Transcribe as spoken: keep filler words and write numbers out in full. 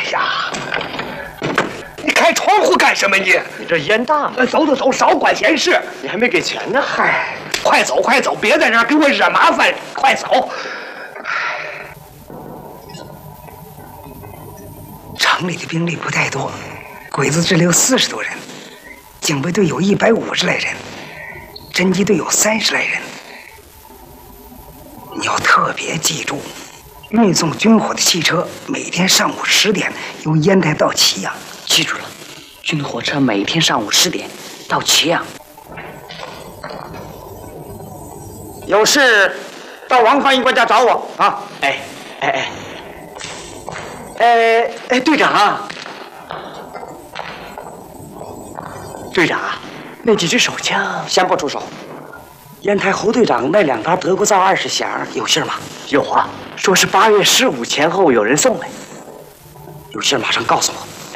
呀，你开窗户干什么你？ 你这烟大吗？ 走走走，少管闲事。 你还没给钱呢。 嗨，快走快走，别在这儿给我惹麻烦，快走。城里的兵力不太多，鬼子支流四十多人，警备队有一百五十来人，侦缉队有三十来人。你要特别记住，运送军火的汽车每天上午十点由烟台到祁阳。 记住了，军火车每天上午十点到祁阳。 有事到王翻译官家找我啊！ 哎哎哎哎哎，队长啊，队长啊，那几支手枪先不出手。 烟台侯队长那两沓德国造二十响有信吗？ 有啊， 说是八月十五前后有人送来。 有信马上告诉我。